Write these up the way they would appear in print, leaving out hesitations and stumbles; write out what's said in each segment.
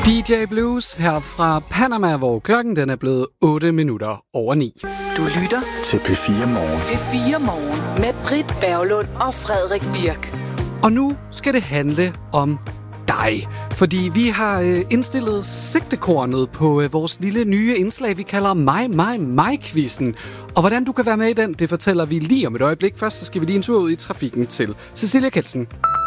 DJ Blues her fra Panama, hvor klokken den er blevet 8 minutter over 9. Du lytter til P4 Morgen. P4 Morgen med Britt Berglund og Frederik Birk. Og nu skal det handle om dig. Fordi vi har indstillet sigtekornet på vores lille nye indslag, vi kalder mig-quizzen. Og hvordan du kan være med i den, det fortæller vi lige om et øjeblik. Først så skal vi lige en tur ud i trafikken til Cecilia Kelsen.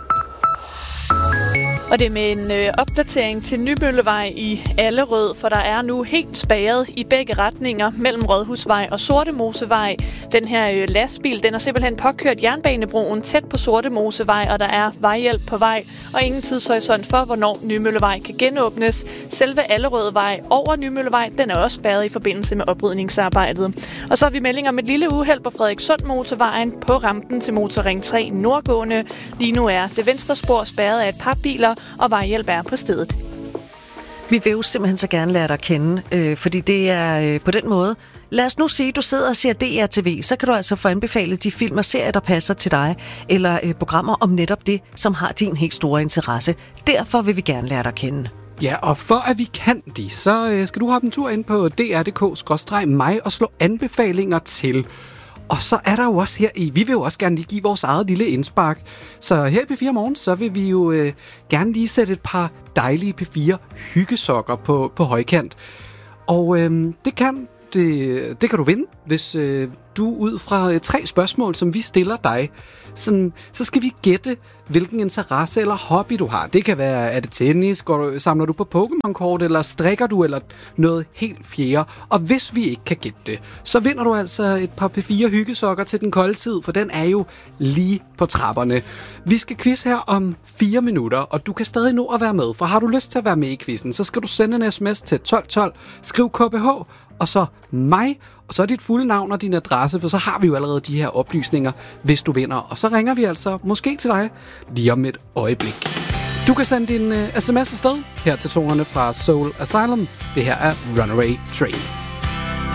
Og det er med en opdatering til Nymøllevej i Allerød, for der er nu helt spærret i begge retninger mellem Rådhusvej og Sortemosevej. Den her lastbil, den er simpelthen påkørt jernbanebroen tæt på Sortemosevej, og der er vejhjælp på vej, og ingen tidshorisont for, hvornår Nymøllevej kan genåbnes. Selve Allerødvej over Nymøllevej, den er også spærret i forbindelse med oprydningsarbejdet. Og så har vi melding om et lille uheld på Frederikssund Motorvejen på rampen til Motorring 3 nordgående. Lige nu er det venstre spor spærret af et par biler, og vejhjælp er på stedet. Vi vil jo simpelthen så gerne lære dig at kende, fordi det er på den måde. Lad os nu sige, at du sidder og ser DR-TV, så kan du altså få anbefalet de film og serier, der passer til dig, eller programmer om netop det, som har din helt store interesse. Derfor vil vi gerne lære dig at kende. Ja, og for at vi kan de, så skal du hoppe en tur ind på dr.dk/mig og slå anbefalinger til. Og så er der jo også her vi vil jo også gerne lige give vores eget lille indspark. Så her i P4 Morgen, så vil vi jo gerne lige sætte et par dejlige P4 hyggesokker på højkant. Og det kan du vinde, hvis du ud fra 3 spørgsmål, som vi stiller dig, så skal vi gætte, hvilken interesse eller hobby du har. Det kan være, er det tennis, samler du på Pokémon-kort, eller strikker du, eller noget helt fjerde. Og hvis vi ikke kan gætte det, så vinder du altså et par P4 hyggesokker til den kolde tid, for den er jo lige på trapperne. Vi skal quiz her om 4 minutter, og du kan stadig nå at være med, for har du lyst til at være med i quizzen, så skal du sende en sms til 1212, skriv KBH, og så mig, og så dit fulde navn og din adresse, for så har vi jo allerede de her oplysninger, hvis du vinder. Og så ringer vi altså måske til dig lige om et øjeblik. Du kan sende din sms afsted her til tonerne fra Soul Asylum. Det her er Runaway Train.